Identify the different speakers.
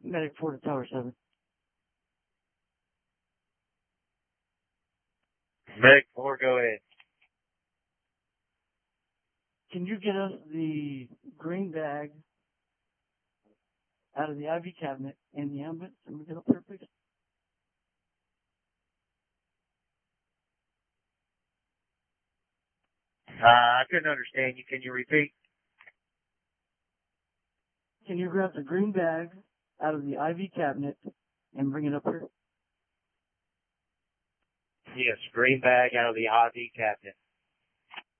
Speaker 1: Medic 4 to Tower 7.
Speaker 2: Medic 4, go ahead.
Speaker 1: Can you get us the green bag out of the IV cabinet and the ambulance and bring it up here, please?
Speaker 2: I couldn't understand you. Can you repeat?
Speaker 1: Can you grab the green bag out of the IV cabinet and bring it up here?
Speaker 2: Yes, green bag out of the IV cabinet.